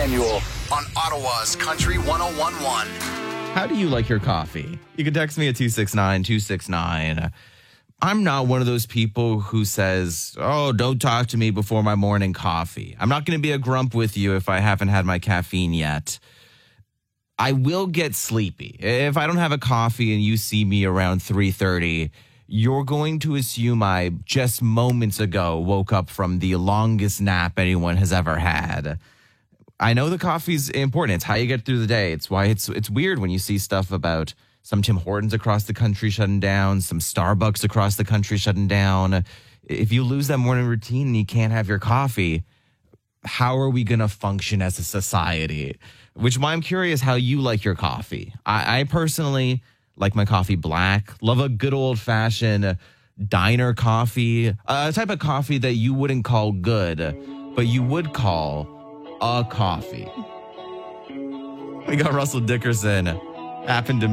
Manuel on Ottawa's Country 101.1. How do you like your coffee? You can text me at 269-269. I'm not one of those people who says, oh, don't talk to me before my morning coffee. I'm not going to be a grump with you if I haven't had my caffeine yet. I will get sleepy. If I don't have a coffee and you see me around 3:30, you're going to assume I just moments ago woke up from the longest nap anyone has ever had. I know the coffee's important. It's how you get through the day. It's why it's weird when you see stuff about some Tim Hortons across the country shutting down, some Starbucks across the country shutting down. If you lose that morning routine and you can't have your coffee, how are we going to function as a society? Which is why I'm curious how you like your coffee. I personally like my coffee black. Love a good old-fashioned diner coffee. A type of coffee that you wouldn't call good, but you would call a coffee. We got Russell Dickerson. Happened to